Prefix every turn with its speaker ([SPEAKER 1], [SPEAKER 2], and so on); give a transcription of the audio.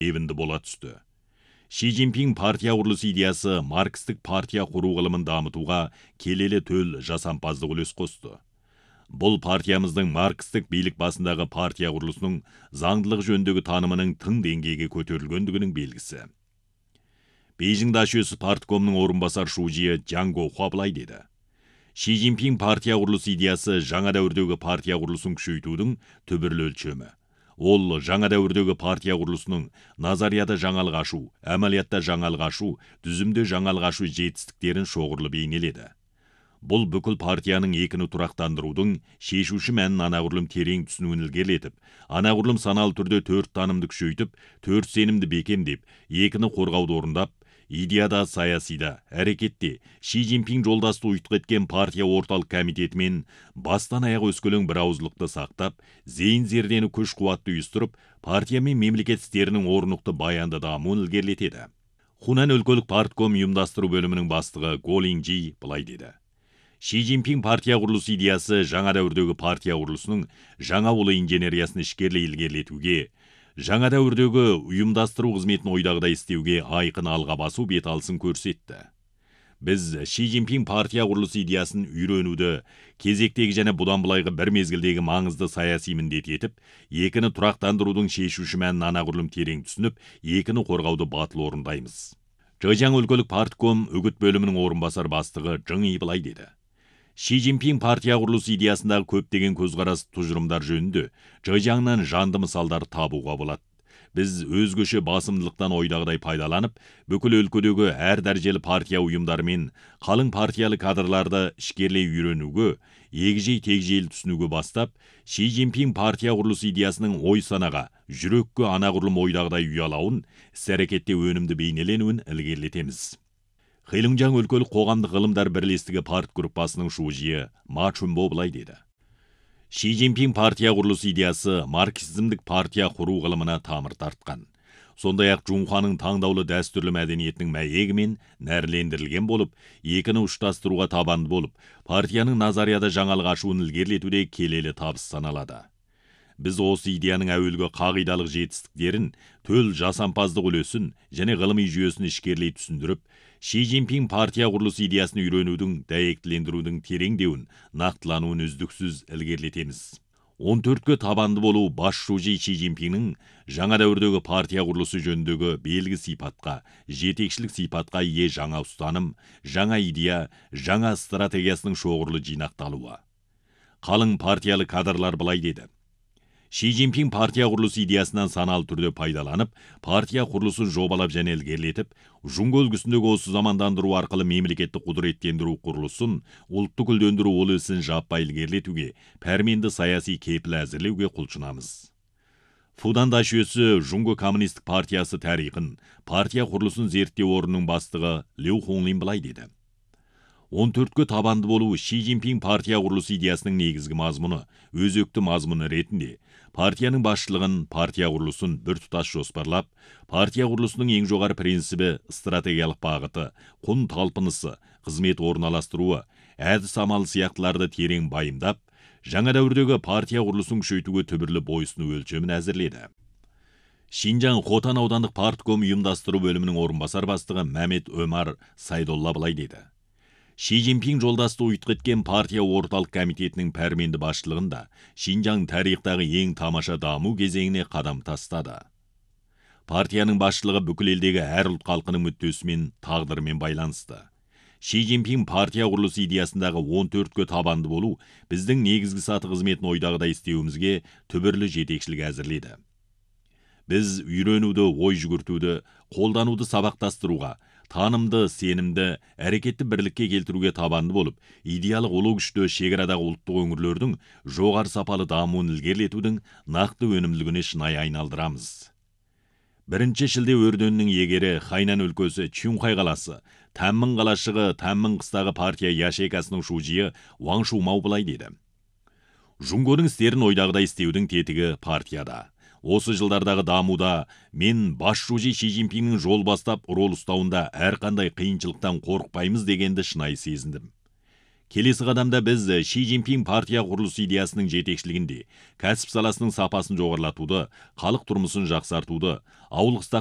[SPEAKER 1] евінді бола түсті. Ши Цзиньпин партия құрылысы идеясы маркстік партия құру ғылымын дамытуға келелі төл жасампаздық үлес қосты. Бұл партиямыздың маркстік билік басындағы партия құрылысының заңдылық жөніндегі танымының тың деңгейге көтерілгендігінің белгісі. Бейжің дашөсі парткомның орынбасар шужиі Джанго Хуа былай деді. Ши Цзиньпин партия құрылысы идеясы жаңа дәуірдегі партия құрылысын күшейтудің түбірлі өлшемі. Ол жаңа дәуірдегі партия құрылысының назарияда жаңалық ашу, әмәлиятта жаңалық ашу, дүзімде жаңалық ашу жетістіктерін шоғырлы бейнеледі. Бұл бүкіл партияның екіні тұрақтандырудың шешуші мәнін анағұрлым терең түсінуін ілгерілетіп, анағұрлым саналы түрде 4 танымды күшейтіп, 4 сенімді бекемдеп, екіні қорғауды орындап, идеяда, саясида, әрекетте Ши Цзиньпин жолдасты ұйытқы еткен партия орталық комитетімен бастан аяқ өскелең бір ауыздылықты сақтап, зейін зердені күш қуатты үйістіріп, партия мен мемлекет істерінің орнықты баянды дамуын ілгерілетеді. Хунан өлкөлік партком ұйымдастыру бөлімінің бастығы Го Линgjи былай деді. Ши Цзиньпин партия құрылысы идеясы жаңа дәуірдегі партия құрылысының жаңа ұлы инженериясын ішкерлі ілгерілетуге, жаңа дәуірдегі ұйымдастыру қызметін ойдағыдай істеуге айқын алға басу бет алысын көрсетті. Біз Ши Цзиньпин партия құрылысы идеясын үйренуді кезектегі және бұдан былайғы бір мезгілдегі маңызды саяси міндет етіп, екіні тұрақтандырудың шешуші мәнін анағұрлым терең түсініп, екіні қорғауды батыл орындаймыз. Зhejiang өлкөлік партком үгіт бөлімінің орынбасар бастығы Zheng Yi былай деді. Ши Цзиньпин партия құрылысы идеясындағы көптеген көзқарас тұжырымдар жөнінде Зhejiangнан жанды мысалдар табуға болады. Біз өзгөше басымдылықтан ойдағыдай пайдаланып, бүкіл өлкөдегі әр дәрежелі партия ұйымдары мен қалың партиялы кадрларды ішкерлей үйренуге, егжей-тегжейлі түсінуге бастап, Ши Цзиньпин партия құрылысы идеясының ой санаға, жүрекке анағұрлым ойдағыдай ұялауын, іс-әрекетте өнімді бейнеленуін ілгерілетеміз. Хэйлунжяң өлкөлік қоғамдық ғылымдар бірлестігі парт группасының шужиі Ма Чунбо былай деді. Ши Цзиньпин партия құрылысы идеясы марксизмдік партия құру ғылымына тамыр тартқан. Сондай-ақ Жунхуаның таңдаулы дәстүрлі мәдениетінің мәйегімен нәрлендірілген болып, екіні ұштастыруға табанды болып, партияның назарияда жаңалық ашуын ілгерілетуде келелі табыс саналады. Біз осы идеяның әуелгі қағидалық жетістіктерін, төл жасампаздық үлесін және ғылыми жүйесін ішкерлей түсіндіріп, Ши Цзиньпин партия құрылысы идеясын үйренудің, дәйектілендірудің тереңдеуін, нақтылануын үздіксіз ілгерілетеміз. 14-ке табанды болу бас шужи Ши Цзиньпиннің жаңа дәуірдегі партия құрылысы жөніндегі белгі сипатқа, жетекшілік сипатқа ие жаңа ұстаным, жаңа идея, жаңа стратегиясының шоғырлы жинақталуы. Қалың партиялы кадрлар былай деді. Ши Цзиньпин партия құрылысы идеясынан саналы түрде пайдаланып, партия құрылысын жобалап және ілгерілетіп, жұңғы үлгісіндегі осы замандандыру арқылы мемлекетті құдыреттендіру құрылысын, ұлтты гүлдендіру ол ісін жаппай ілгерілетуге, пәрменді саяси кепіл әзірлеуге құлшынамыз. Фудан дашөсі жұңғы коммунистік партиясы тарихын, партия құрылысын зерттеу орнының бастығы Лю Хонглин былай деді. 14-ке табанды болу Ши Цзиньпин партия құрылысы идеясының негізгі мазмұны, өзекті мазмұны ретінде, партияның басшылығын, партия құрылысын бір тұтас жоспарлап, партия құрылысының ең жоғары принципі, стратегиялық бағыты, құн талпынысы, қызмет орналастыруы, әдіс амал сияқтыларды терең байымдап, жаңа дәуірдегі партия құрылысын күшейтуге түбірлі бойсыну өлшемін әзірледі. Шинжаң Хотан аудандық партком ұйымдастыру бөлімінің орынбасар бастығы Мәмет Өмар Сайдолла былай деді. Ши Цзиньпин жолдасты ұйытқы еткен партия орталық комитетінің пәрменді басшылығында Шинжаң тарихтағы ең тамаша даму кезеңіне қадам тастады. Партияның басшылығы бүкіл елдегі әр ұлт халқының мүддесімен, тағдырымен байланысты. Ши Цзиньпин партия құрылысы идеясындағы 14-ке табанды болу біздің негізгі саты қызметін ойдағыдай істеуімізге түбірлі жетекшілік әзірледі. Біз үйренуді, ой жүгіртуді, қолдануды сабақтастыруға, танымды, сенімді, әрекетті бірлікке келтіруге табанды болып, идеялық ұлы күшті шекарадағы ұлттық өңірлердің жоғары сапалы дамуын ілгерілетудің нақты өнімділігіне шынайы айналдырамыз. 1 шілде өрденінің егері Хайнан өлкөсі Чунхай қаласы, Тәнмін қалашығы Тәнмін қыстағы партия яшекасының шужиы Ваң Шумау былай деді. Жұңгоның істерін ойдағыдай істеудің тетігі партияда. Осы жылдардағы дамуда мен бас шужи Ши Цзиньпиннің жол бастап рол ұстауында әрқандай қиыншылықтан қорықпаймыз дегенді шынайы сезіндім. Келесі қадамда біз Ши Цзиньпин партия құрылысы идеясының жетекшілігінде кәсіп саласының сапасын жоғарлатуды, халық тұрмысын жақсартуды, ауыл